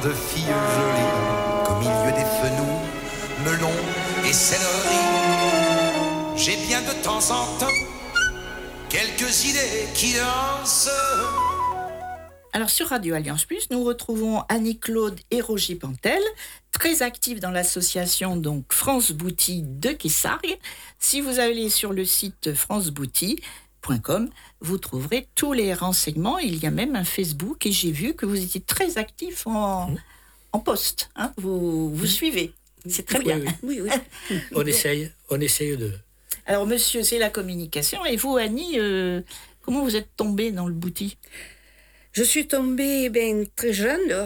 De filles jolies, qu'au milieu des fenouils, melons et céleri, j'ai bien de temps en temps quelques idées qui dansent. Alors sur Radio Alliance Plus, nous retrouvons Annie-Claude et Roger Pantel, très actifs dans l'association donc France Bouti de Kessargues. Si vous allez sur le site francebouti.com, vous trouverez tous les renseignements. Il y a même un Facebook et j'ai vu que vous étiez très actifs en post. Hein, vous suivez. C'est très bien. Oui. On essaye de... Alors monsieur, c'est la communication. Et vous, Annie, comment vous êtes tombée dans le Bouti ? Je suis tombée très jeune.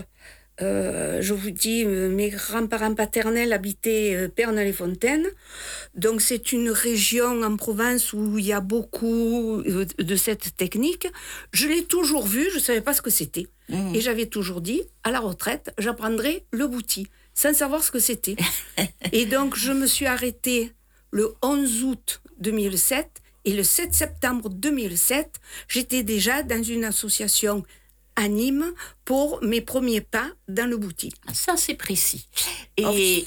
Je vous dis, mes grands-parents paternels habitaient Pernes-les-Fontaines. Donc c'est une région en Provence où il y a beaucoup de cette technique. Je l'ai toujours vue, je ne savais pas ce que c'était. Et j'avais toujours dit, à la retraite, j'apprendrai le Bouti, sans savoir ce que c'était. Et donc je me suis arrêtée le 11 août 2007. Et le 7 septembre 2007, j'étais déjà dans une association à Nîmes pour mes premiers pas dans le Bouti. Ça, c'est précis. Et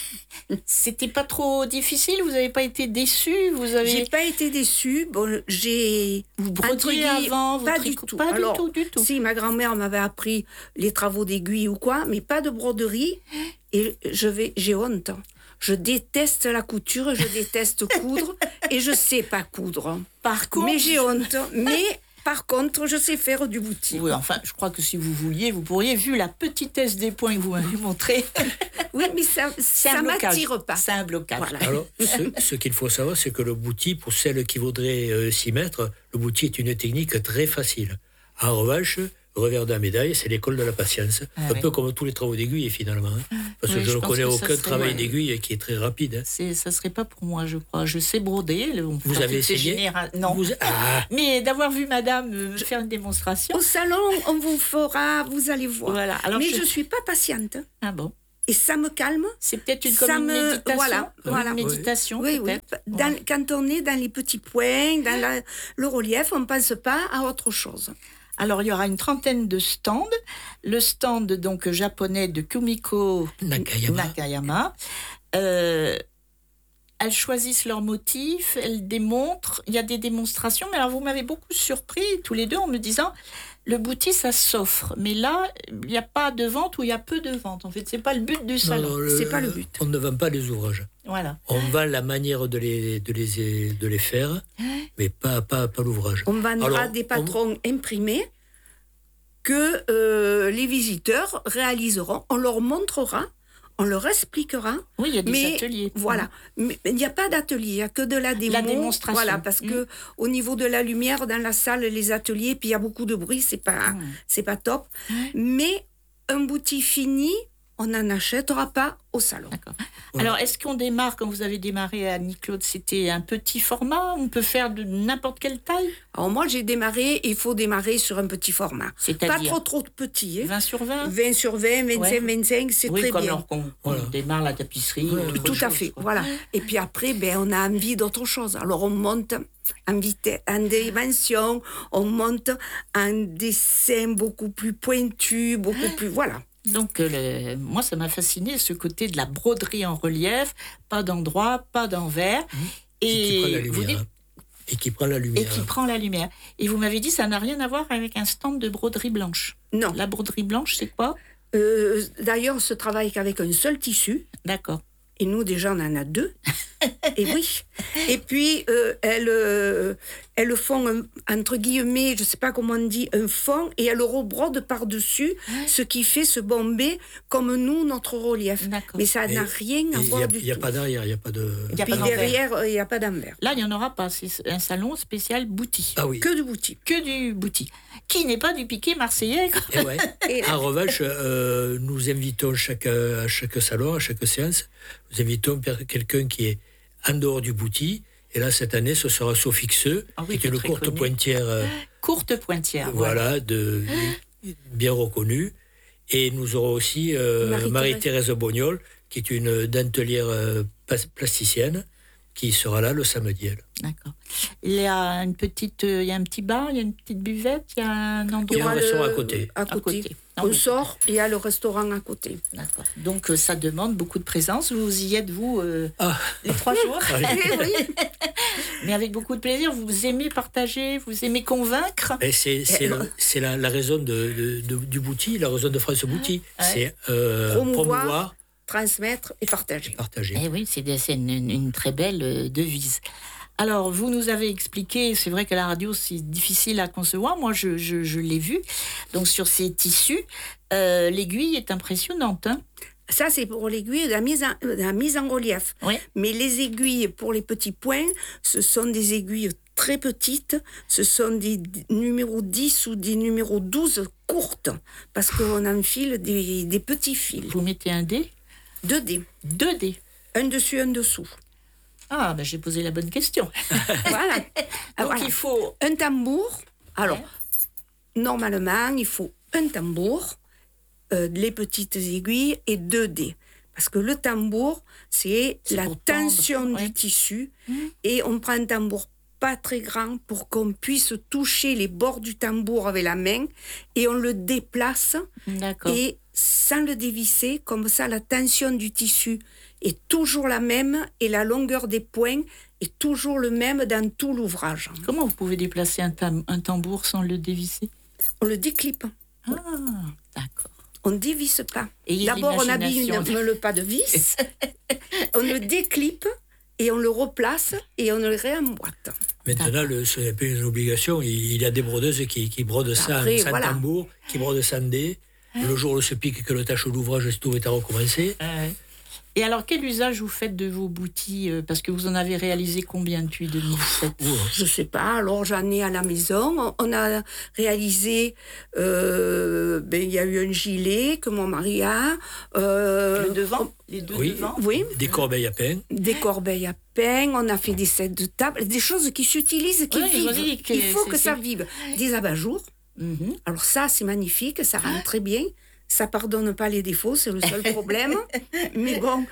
c'était pas trop difficile ? Vous n'avez pas été déçue ? J'ai pas été déçue. Bon, vous brodiez avant, pas du tout. Pas Alors, du tout. Si, ma grand-mère m'avait appris les travaux d'aiguille ou quoi, mais pas de broderie. Et j'ai honte. Je déteste la couture, je déteste coudre et je sais pas coudre. Par contre, mais j'ai honte. Mais par contre, je sais faire du Bouti. Oui, enfin, je crois que si vous vouliez, vous pourriez, vu la petitesse des points que vous m'avez montré. Oui, mais ça m'attire pas. C'est un blocage. Voilà. Alors, ce qu'il faut savoir, c'est que le Bouti, pour celles qui voudraient s'y mettre, le Bouti est une technique très facile. En revanche, revers de la médaille, c'est l'école de la patience. Un peu comme tous les travaux d'aiguille, finalement. Parce que je ne connais aucun travail d'aiguille qui est très rapide. Ça ne serait pas pour moi, je crois. Je sais broder. Vous avez essayé ? Non. Mais d'avoir vu madame faire une démonstration. Au salon, on vous fera, vous allez voir. Voilà. Alors mais je ne suis pas patiente. Ah bon ? Et ça me calme. C'est peut-être une méditation. Voilà. Une méditation, oui. peut-être. Quand on est dans les petits points, dans le relief, on ne pense pas à autre chose. Alors, il y aura une trentaine de stands. Le stand donc japonais de Kumiko Nakayama. Elles choisissent leurs motifs, elles démontrent. Il y a des démonstrations. Mais alors, vous m'avez beaucoup surpris, tous les deux, en me disant, le Bouti, ça s'offre. Mais là, il n'y a pas de vente ou il y a peu de vente. En fait, ce n'est pas le but du salon. C'est pas le but. On ne vend pas les ouvrages. Voilà. On vend la manière de les faire, mais pas l'ouvrage. On vendra des patrons imprimés que les visiteurs réaliseront. On leur montrera, on leur expliquera. Oui, il y a des ateliers. Voilà. Mais il n'y a pas d'atelier, il n'y a que de la démo. La démonstration. Voilà, parce que au niveau de la lumière dans la salle, les ateliers, puis il y a beaucoup de bruit, c'est pas top. Mais un Bouti fini, on n'en achètera pas au salon. D'accord. Alors, est-ce qu'on démarre, quand vous avez démarré à Annie-Claude, c'était un petit format ? On peut faire de n'importe quelle taille ? Alors moi, j'ai démarré, il faut démarrer sur un petit format. C'est-à-dire pas trop petit. 20 sur 20 20 sur 20, 25, 25, c'est très bien. Oui, comme on démarre la tapisserie. Tout à fait, voilà. Et puis après, on a envie d'autre chose. Alors on monte en dimension, on monte en dessin beaucoup plus pointu, beaucoup plus... Voilà. Donc, moi, ça m'a fasciné, ce côté de la broderie en relief, pas d'endroit, pas d'envers. Et qui prend la lumière. Et vous m'avez dit, ça n'a rien à voir avec un stand de broderie blanche. Non. La broderie blanche, c'est quoi ? D'ailleurs, on se travaille qu'avec un seul tissu. D'accord. Et nous, déjà, on en a 2. Et oui. Et puis, elles font, entre guillemets, je ne sais pas comment on dit, un fond, et elles rebrodent par-dessus, ce qui fait se bomber, comme nous, notre relief. D'accord. Mais ça n'a rien à voir du tout. Il n'y a pas d'arrière, il n'y a pas de... Puis derrière, il n'y a pas d'envers. Là, il n'y en aura pas. C'est un salon spécial Bouti. Ah oui. Que du Bouti. Que du Bouti. Qui n'est pas du piqué marseillais. En revanche, nous invitons à chaque salon, à chaque séance, nous invitons quelqu'un qui est en dehors du Bouti. Et là, cette année, ce sera Sophie Xeux, qui est une courte pointière. Courte pointière. Voilà, bien reconnue. Et nous aurons aussi Marie-Thérèse Bognol, qui est une dentelière plasticienne, qui sera là le samedi. D'accord. Il y a il y a un petit bar, il y a une petite buvette, il y a un endroit. Il y a un restaurant à côté. À côté. Non, On mais- sort, il y a le restaurant à côté. D'accord. Donc ça demande beaucoup de présence. Vous y êtes, vous, Ah, les 3 jours Oui. mais avec beaucoup de plaisir. Vous aimez partager, vous aimez convaincre. et c'est la raison du Bouti, la raison de France Bouti. Ouais. C'est Promouvoir, transmettre et partager. partager. Eh oui, c'est une très belle devise. Alors, vous nous avez expliqué, c'est vrai que la radio, c'est difficile à concevoir. Moi, je l'ai vu. Donc, sur ces tissus, l'aiguille est impressionnante. Hein. Ça, c'est pour l'aiguille de la mise en relief. Oui. Mais les aiguilles pour les petits points, ce sont des aiguilles très petites. Ce sont des numéros 10 ou des numéros 12 courtes. Parce qu'on enfile des petits fils. Vous mettez un dé, 2 dés. 2 dés. Un dessus, un dessous. Ah, ben, j'ai posé la bonne question. Voilà. Donc, Voilà. il faut... Un tambour. Alors, Ouais. normalement, il faut un tambour, les petites aiguilles et 2 dés. Parce que le tambour, c'est C'est la pour tendre, tension ouais. du tissu. Et on prend un tambour pas très grand pour qu'on puisse toucher les bords du tambour avec la main. Et on le déplace. D'accord. Et sans le dévisser, comme ça, la tension du tissu est toujours la même et la longueur des points est toujours le même dans tout l'ouvrage. Comment vous pouvez déplacer un tambour sans le dévisser? On le déclipe. Ah, d'accord. On ne dévisse pas. Ayez D'abord, on habille l'imagination. le pas de vis, on le déclipe et on le replace et on le réemboîte. Maintenant, ce n'est plus une obligation. Il y a des brodeuses qui brodent ça Après, sans voilà. tambour, qui brodent sans dé. Le jour où se pique que le tâche l'ouvrage se trouve est à recommencer. Et alors, quel usage vous faites de vos boutis parce que vous en avez réalisé combien depuis 2007? Je ne sais pas, alors j'en ai à la maison. On a réalisé, il y a eu un gilet que mon mari a. Le devant? Les deux Oui. devant? Oui, Des corbeilles à pain. des corbeilles à pain, on a fait des sets de table, des choses qui s'utilisent, qui Oui, je vivent. dis que Il faut que c'est- ça vive. Des abat-jours. Mhm. Alors ça, c'est magnifique, ça rend très bien. Ça pardonne pas les défauts, c'est le seul problème. Mais bon,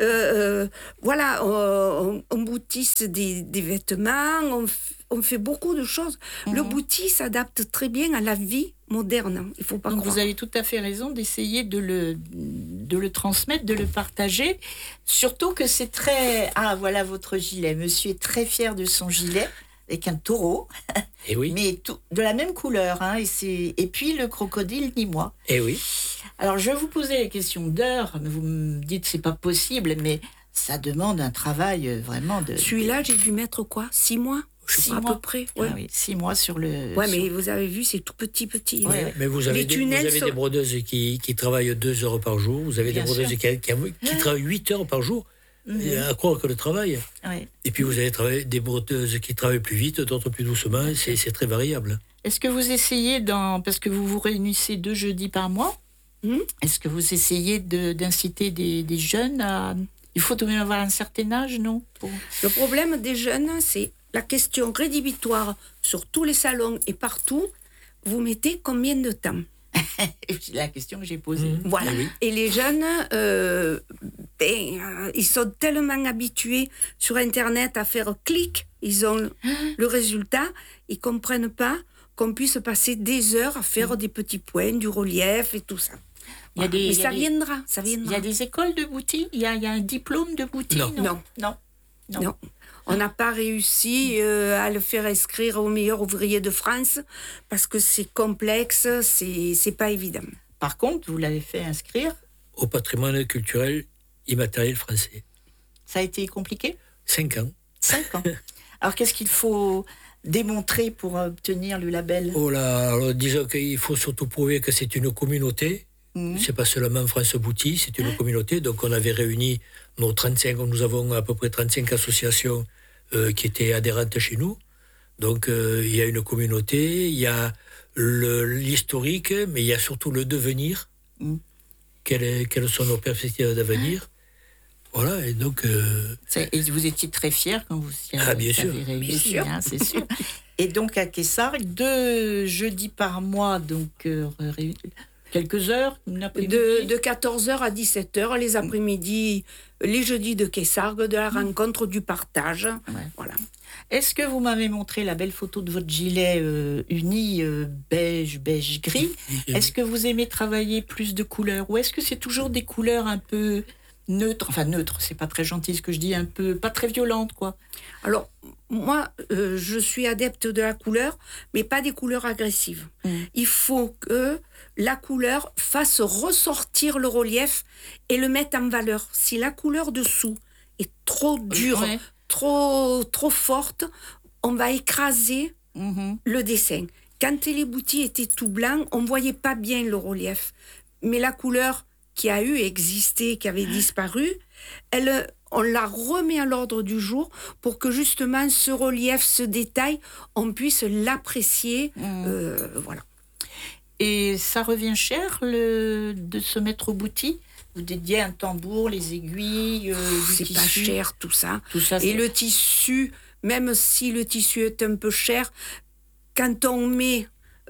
voilà, on boutisse des vêtements, on fait beaucoup de choses. Le bouti s'adapte très bien à la vie moderne, il faut pas Donc croire. vous avez tout à fait raison d'essayer de le transmettre, de le partager. Surtout que c'est très... Ah, voilà votre gilet. Monsieur est très fier de son gilet, avec un taureau, Et oui. mais de la même couleur. Hein, et puis le crocodile nîmois. Et oui. Alors, je vais vous poser la question d'heure. Vous me dites que c'est pas possible, mais ça demande un travail vraiment de... Celui-là, j'ai dû mettre quoi 6 mois Je sais 6 pas, à mois. peu près. Ah Ouais, oui, 6 mois sur le... ouais sur- mais vous avez vu, c'est tout petit. Ouais. Mais vous avez, Les des, tunnels vous avez sont- des brodeuses qui travaillent 2 heures par jour. Vous avez Bien des brodeuses sûr. qui travaillent 8 heures par jour. Et à croire que le travail. Ouais. Et puis vous avez des brodeuses qui travaillent plus vite, d'autres plus doucement. C'est très variable. Est-ce que vous essayez, parce que vous vous réunissez 2 jeudis par mois, est-ce que vous essayez d'inciter des jeunes à... Il faut tout de même avoir un certain âge, non? Le problème des jeunes, c'est la question rédhibitoire sur tous les salons et partout. Vous mettez combien de temps C'est la question que j'ai posée. Voilà. Eh oui. Et les jeunes, ils sont tellement habitués sur Internet à faire clic, ils ont le résultat, ils comprennent pas qu'on puisse passer des heures à faire des petits points, du relief et tout ça. Il y a des- Mais il y a ça des- viendra, ça Il y viendra. a des écoles de bouti? Il y a un diplôme de bouti? Non. Non. Non. Non. Non. On n'a pas réussi à le faire inscrire au meilleur ouvrier de France parce que c'est complexe, c'est pas évident. Par contre, vous l'avez fait inscrire. Au patrimoine culturel immatériel français. Ça a été compliqué? 5 ans. 5 ans. Alors, qu'est-ce qu'il faut démontrer pour obtenir le label? Oh là, alors disons qu'il faut surtout prouver que c'est une communauté. C'est pas seulement France Bouti, c'est une communauté. Donc on avait réuni nos 35, nous avons à peu près 35 associations qui étaient adhérentes chez nous. Donc il y a une communauté, il y a l'historique, mais il y a surtout le devenir. Quelles sont nos perspectives d'avenir? Voilà, et donc... Et vous étiez très fiers quand vous y avez, Ah, bien sûr. avez réussi, Bien sûr. hein, c'est sûr. Et donc à Kessargues, 2 jeudis par mois, donc quelques heures, une après-midi. De 14h à 17h, les après-midi, les jeudis de Quessargues, de la rencontre, du partage. Ouais. Voilà. Est-ce que vous m'avez montré la belle photo de votre gilet uni beige, gris? Est-ce que vous aimez travailler plus de couleurs? Ou est-ce que c'est toujours des couleurs un peu neutres? Enfin, neutres, c'est pas très gentil ce que je dis, un peu pas très violentes, quoi. Alors, moi, je suis adepte de la couleur, mais pas des couleurs agressives. Il faut que la couleur fasse ressortir le relief et le mette en valeur. Si la couleur dessous est trop dure, Ouais. trop forte, on va écraser le dessin. Quand Téléboutier était tout blanc, on voyait pas bien le relief. Mais la couleur qui a existé, qui avait disparu, on la remet à l'ordre du jour pour que justement ce relief, ce détail, on puisse l'apprécier. Voilà. Et ça revient cher de se mettre au bouti? Vous dédiez un tambour, les aiguilles, du C'est tissu. pas cher tout ça. Tout ça, Et le tissu, même si le tissu est un peu cher, quand on met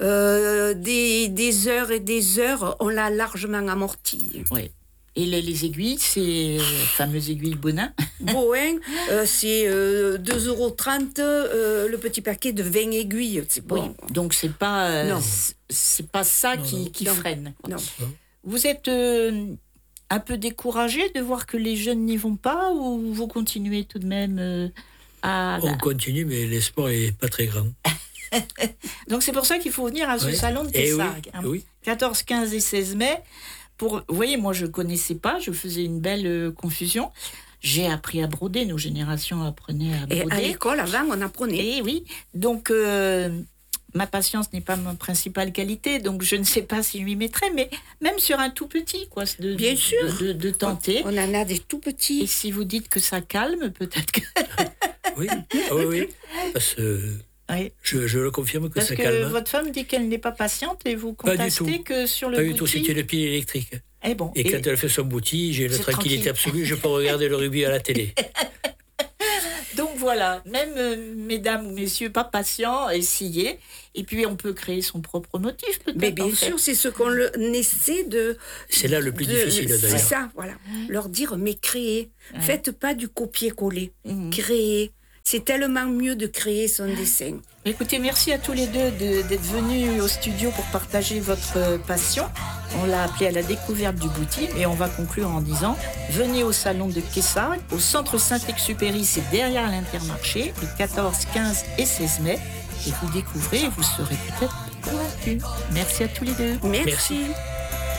des heures et des heures, on l'a largement amorti. Oui. Et les aiguilles, c'est les fameuses aiguilles Bonin. Bohin, c'est 2,30 € le petit paquet de 20 aiguilles. C'est bon. Oui. Donc c'est pas Non. c'est pas ça Non, qui non. freine, quoi. Non. Vous êtes un peu découragé de voir que les jeunes n'y vont pas, ou vous continuez tout de même à... On continue, mais l'espoir est pas très grand. Donc c'est pour ça qu'il faut venir à ce Ouais. salon de Eh oui, Quessargues, hein. oui. 14, 15 et 16 mai. Vous voyez, moi je ne connaissais pas, je faisais une belle confusion. J'ai appris à broder, nos générations apprenaient à Et broder. à l'école, avant, on apprenait. Et oui, donc ma patience n'est pas ma principale qualité, donc je ne sais pas si je m'y mettrai, mais même sur un tout petit, quoi, Bien sûr. de tenter. On en a des tout Et petits. si vous dites que ça calme, peut-être que... Oui, oui. Parce que Oui. je le confirme que Parce ça que calme. votre femme dit qu'elle n'est pas patiente et vous Pas du contestez tout. que sur le Pas bouti... du tout, c'est une pile électrique. Eh bon, Et quand elle fait son bouti, j'ai une C'est tranquillité tranquille. absolue, je peux regarder le rugby à la télé. donc voilà, même mesdames ou messieurs, pas patients, essayez. Et puis on peut créer son propre motif, peut-être. Mais bien en fait. sûr, c'est ce qu'on essaie de... C'est là le plus difficile, C'est d'ailleurs. ça, voilà. Leur dire, mais créez. Ouais. Faites pas du copier-coller. Mhm. Créez. C'est tellement mieux de créer son dessin. Écoutez, merci à tous les deux d'être venus au studio pour partager votre passion. On l'a appelé à la découverte du bouti, et on va conclure en disant venez au salon de Quessargues, au centre Saint-Exupéry, c'est derrière l'Intermarché, les 14, 15 et 16 mai. Et vous découvrez, et vous serez peut-être convaincus. Merci à tous les deux. Merci. Merci.